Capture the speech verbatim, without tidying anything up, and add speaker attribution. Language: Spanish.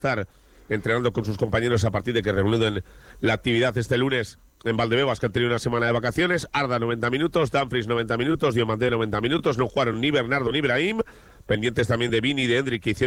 Speaker 1: estar entrenando con sus compañeros a partir de que reanuden la actividad este lunes en Valdebebas, que han tenido una semana de vacaciones. Arda noventa minutos, Dumfries noventa minutos, Diomandé noventa minutos. No jugaron ni Bernardo ni Brahim, pendientes también de Vini y de Hendrik, que hicieron